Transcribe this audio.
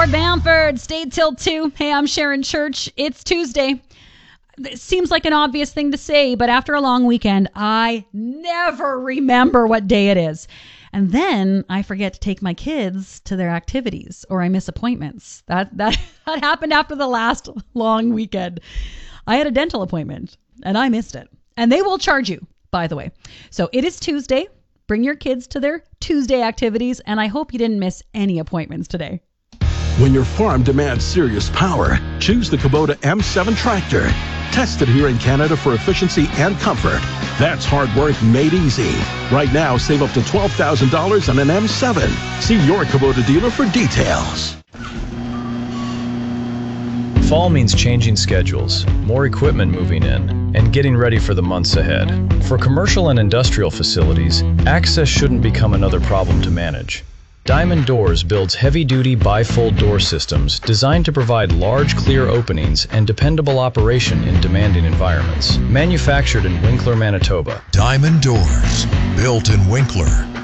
Fort Bamford, stay till 2. Hey, I'm Sharon Church. It's Tuesday. It seems like an obvious thing to say, but after a long weekend, I never remember what day it is. And then I forget to take my kids to their activities, or I miss appointments. That happened after the last long weekend. I had a dental appointment and I missed it. And they will charge you, by the way. So it is Tuesday. Bring your kids to their Tuesday activities, and I hope you didn't miss any appointments today. When your farm demands serious power, choose the Kubota M7 tractor. Tested here in Canada for efficiency and comfort. That's hard work made easy. Right now, save up to $12,000 on an M7. See your Kubota dealer for details. Fall means changing schedules, more equipment moving in, and getting ready for the months ahead. For commercial and industrial facilities, access shouldn't become another problem to manage. Diamond Doors builds heavy-duty bifold door systems designed to provide large, clear openings and dependable operation in demanding environments. Manufactured in Winkler, Manitoba. Diamond Doors, built in Winkler.